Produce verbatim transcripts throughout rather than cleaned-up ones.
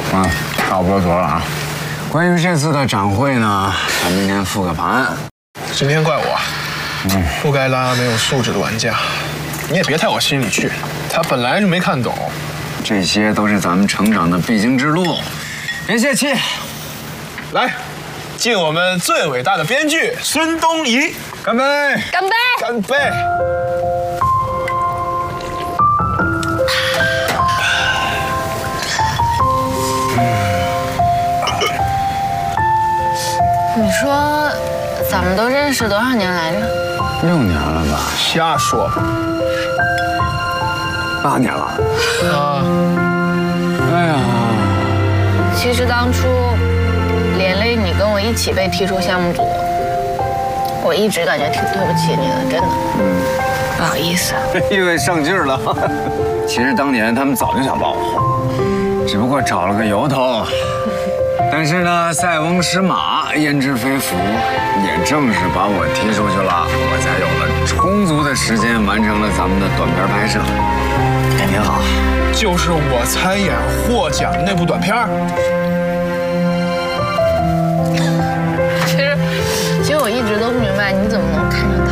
啊，差不多得了啊。关于这次的展会呢，咱明天复个盘。 今天怪我，嗯，不该拉没有素质的玩家。你也别太往心里去，他本来就没看懂。 这些都是咱们成长的必经之路，别泄气。 来，敬我们最伟大的编剧孙东仪，干杯！ 干杯！ 干杯！ 你说，咱们都认识多少年来着？ 六年了吧？ 瞎说。 八年了。 啊。 哎呀， 其实当初连累你跟我一起被踢出项目组，我一直感觉挺对不起你的，真的。嗯，不好意思。 因为上劲儿了。其实当年他们早就想把我换，只不过找了个由头。但是呢，塞翁失马，焉知非福，也正是把我踢出去了，我才有了充足的时间完成了咱们的短片拍摄，也挺好。 就是我参演获奖那部短片。 其实，其实我一直都不明白你怎么能看上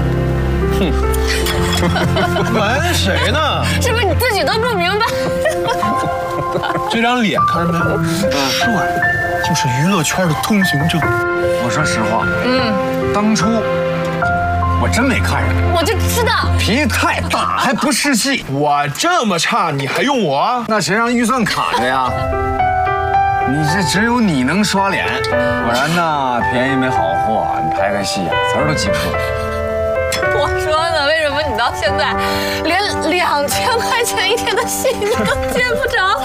他。 哼，瞒谁呢？ 是不是你自己都不明白？ 这张脸看着没有？帅，就是娱乐圈的通行证。 我说实话，嗯，当初我真没看上他， 我就知道脾气太大，还不识戏。 我这么差，你还用我啊？ 那谁让预算卡着呀？你这只有你能刷脸，果然呐，便宜没好货。你拍个戏啊，词儿都记不住。 我说呢，为什么你到现在连两千块钱一天的戏你都见不着？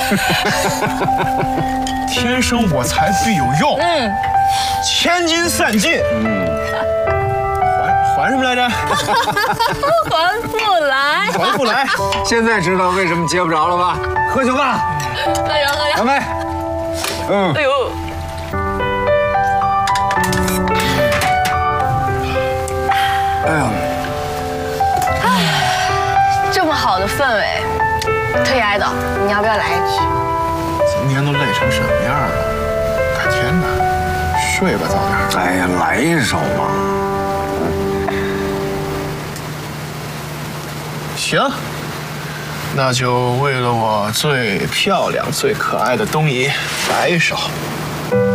天生我材必有用，嗯，千金散尽，嗯，还还什么来着？ 还不来， 还不来。 现在知道为什么接不着了吧？喝酒吧， 喝酒喝酒， 干杯！嗯， 哎呦。 哎呀， 这么好的氛围，特意爱豆，你要不要来一曲？ 今天都累成什么样了？改天吧，睡吧，早点。 哎呀，来一首嘛。 行，那就为了我最漂亮、最可爱的东仪来一首。